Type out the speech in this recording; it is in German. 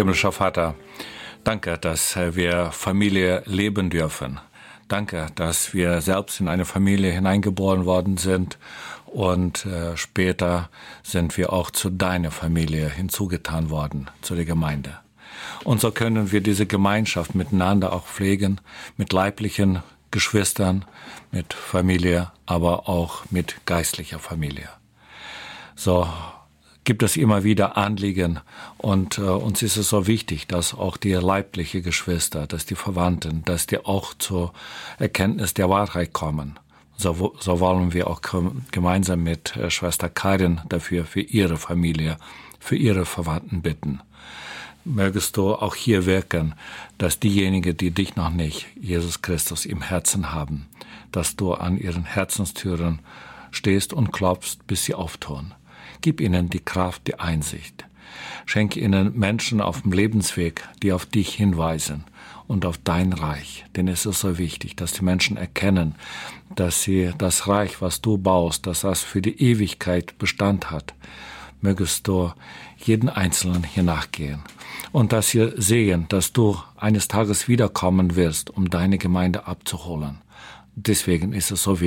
Himmlischer Vater, danke, dass wir Familie leben dürfen. Danke, dass wir selbst in eine Familie hineingeboren worden sind und später sind wir auch zu deiner Familie hinzugetan worden, zu der Gemeinde. Und so können wir diese Gemeinschaft miteinander auch pflegen, mit leiblichen Geschwistern, mit Familie, aber auch mit geistlicher Familie. So gibt es immer wieder Anliegen und uns ist es so wichtig, dass auch die leibliche Geschwister, dass die Verwandten, dass die auch zur Erkenntnis der Wahrheit kommen. So wollen wir auch gemeinsam mit Schwester Karin dafür für ihre Familie, für ihre Verwandten bitten. Mögest du auch hier wirken, dass diejenigen, die dich noch nicht, Jesus Christus, im Herzen haben, dass du an ihren Herzenstüren stehst und klopfst, bis sie auftun. Gib ihnen die Kraft, die Einsicht. Schenke ihnen Menschen auf dem Lebensweg, die auf dich hinweisen und auf dein Reich. Denn es ist so wichtig, dass die Menschen erkennen, dass sie das Reich, was du baust, dass das für die Ewigkeit Bestand hat. Mögest du jeden Einzelnen hier nachgehen und dass sie sehen, dass du eines Tages wiederkommen wirst, um deine Gemeinde abzuholen. Deswegen ist es so wichtig,